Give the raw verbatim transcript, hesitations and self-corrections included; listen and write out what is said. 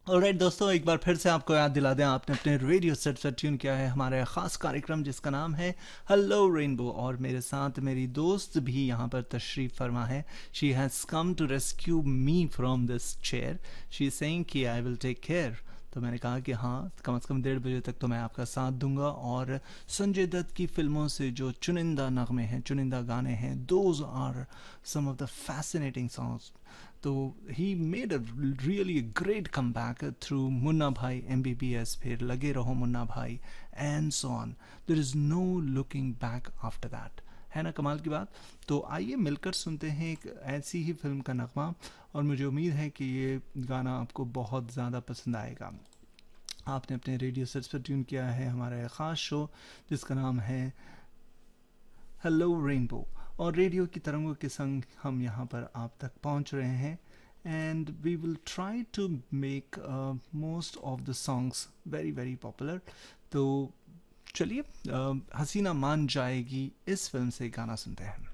Alright दोस्तों, एक बार फिर से आपको याद दिला दें, आपने अपने रेडियो सेट पर ट्यून किया है हमारे ख़ास कार्यक्रम जिसका नाम है हेलो रेनबो। और मेरे साथ मेरी दोस्त भी यहाँ पर तशरीफ़ फरमा है। She has come to rescue me from this chair. She is saying कि आई विल टेक केयर। तो मैंने कहा कि हाँ, कम से कम डेढ़ बजे तक तो मैं आपका साथ दूंगा। और संजय दत्त की फिल्मों से जो चुनिंदा नगमे हैं, चुनिंदा गाने हैं, those are some of the fascinating songs. तो he made a really great come back through Munna भाई, एम बी बी एस, फिर लगे रहो मुन्ना भाई, and so on. There is no looking back after that. है ना कमाल की बात। तो आइए मिलकर सुनते हैं एक ऐसी ही फिल्म का नगमा। और मुझे उम्मीद है कि ये गाना आपको बहुत ज़्यादा पसंद आएगा। आपने अपने रेडियो सेट्स पर ट्यून किया है हमारा एक ख़ास शो जिसका नाम है हेलो रेनबो। और रेडियो की तरंगों के संग हम यहाँ पर आप तक पहुँच रहे हैं। And we will try to make most of the songs very very popular. तो चलिए, uh, हसीना मान जाएगी इस फिल्म से गाना सुनते हैं।